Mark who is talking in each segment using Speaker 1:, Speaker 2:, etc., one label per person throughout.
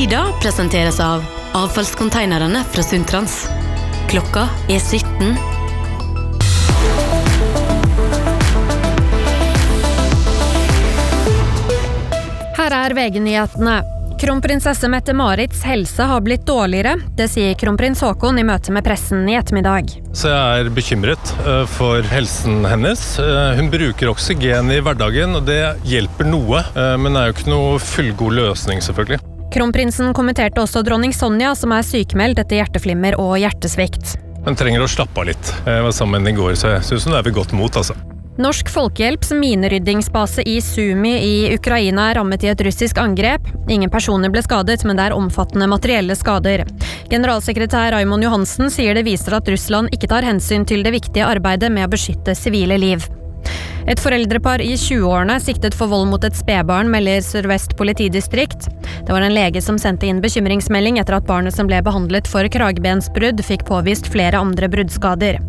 Speaker 1: Tida presenteres av avfallskonteinerne fra Sundtrans. Klokka 17.
Speaker 2: Her VG-nyhetene. Kronprinsesse Mette-Marits helse har blitt dårligere. Det sier kronprins Haakon i møte med pressen i ettermiddag.
Speaker 3: Så jeg bekymret for helsen hennes. Hun bruker oksygen i hverdagen, og det hjelper noe, men det jo ikke noe fullgod løsning selvfølgelig.
Speaker 2: Kronprinsen kommenterte også dronning Sonja, som sykemeldt etter hjerteflimmer og hjertesvikt.
Speaker 3: Hun trenger å slappe av litt. Jeg var sammen i går, så jeg synes hun ved godt mot, altså.
Speaker 2: Norsk Folkehjelps mineryddingsbase i Sumy i Ukraina rammet i et russisk angrep. Ingen personer ble skadet, men det omfattende materielle skader. Generalsekretær Raymond Johansen sier det viser at Russland ikke tar hensyn til det viktige arbeidet med å beskytte sivile liv. Et foreldrepar i 20-årene siktet for vold mot et spedbarn, melder Sør-Vest politidistrikt. Det var en lege som sendte inn bekymringsmelding etter at barnet som ble behandlet for kragebensbrudd fikk påvist flere andre bruddskader.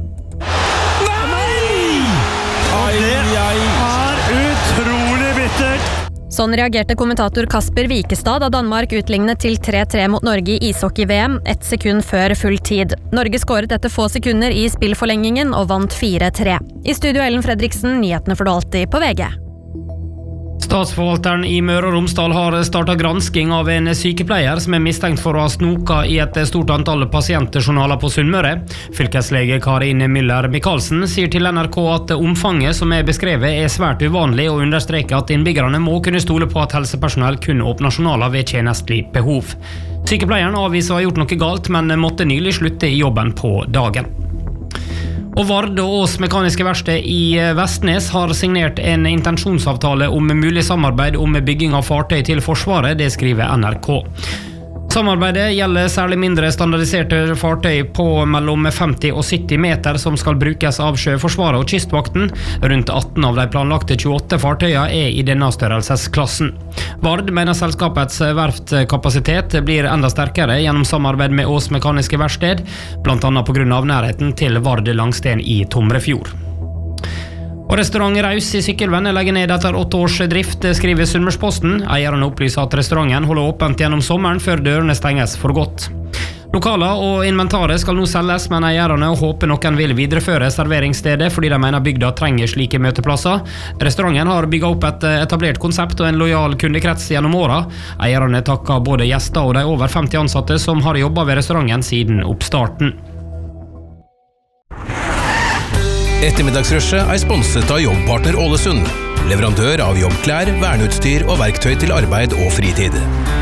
Speaker 4: Utrolig bittert!
Speaker 2: Sånn reagerte kommentator Kasper Wikestad da Danmark utlignet til 3-3 mot Norge i ishockey-VM, 1 sekund før full tid. Norge skåret etter få sekunder i spillforlengingen og vant 4-3. I studio Ellen Fredriksen, nyhetene får du alltid på VG.
Speaker 5: Statsforvalteren i Møre og Romsdal har startet gransking av en sykepleier som mistenkt for å ha snoket i et stort antall pasientjournaler på Sunnmøre. Fylkeslege Karin Müller-Michaelsen sier til NRK at omfanget som beskrevet svært uvanlig, og understreker at innbyggerne må kunne stole på at helsepersonell kun åpner journaler ved tjenestelig behov. Sykepleieren avviser å ha gjort noe galt, men måtte nylig slutte i jobben på dagen. Og Vard og Ås Mekaniske Verksted i Vestnes har signert en intensjonsavtale om mulig samarbeid om bygging av fartøy til Forsvaret, det skriver NRK. Samarbeidet gjelder særlig mindre standardiserte fartøy på mellom 50 og 70 meter som skal brukes av Sjøforsvaret og Kystvakten. Rundt 18 av de planlagte 28 fartøyene i denne størrelsesklassen. Vard mener selskapets verftkapasitet blir enda sterkere gjennom samarbeid med Ås Mekaniske Verksted, blant annet på grunn av nærheten til Vard Langsten i Tomrefjord. Og restaurant Raus i Sykkelven legger ned etter 8 års drift, skriver Sunnmørsposten. Eierne opplyser at restauranten holder åpent gjennom sommeren før dørene stenges for godt. Lokaler og inventaret skal nå selges, men eierne håper noen vil videreføre serveringsstedet fordi de mener bygda trenger slike møteplasser. Restauranten har bygget opp et etablert konsept og en lojal kundekrets gjennom åra. Eierne takker både gjester og de over 50 ansatte som har jobbet ved restauranten siden oppstarten.
Speaker 6: Ettermiddagsrushet sponset av Jobbpartner Ålesund, leverandør av jobbklær, verneutstyr og verktøy til arbeid og fritid.